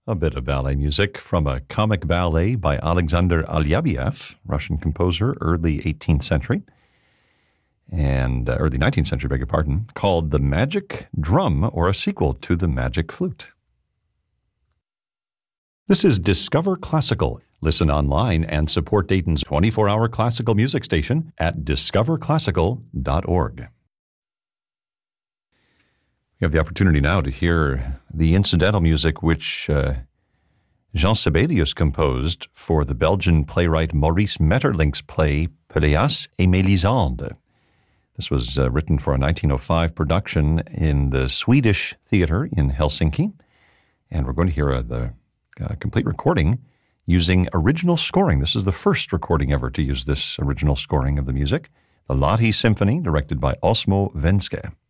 A bit of ballet music from a comic ballet by Alexander Alyabiev, Russian composer, early 18th century, and early 19th century, beg your pardon, called The Magic Drum, or a sequel to The Magic Flute. This is Discover Classical. Listen online and support Dayton's 24-hour classical music station at discoverclassical.org. We have the opportunity now to hear the incidental music which Jean Sibelius composed for the Belgian playwright Maurice Maeterlinck's play Pelléas et Mélisande. This was written for a 1905 production in the Swedish Theater in Helsinki, and we're going to hear the complete recording using original scoring. This is the first recording ever to use this original scoring of the music, the Lahti Symphony, directed by Osmo Venske.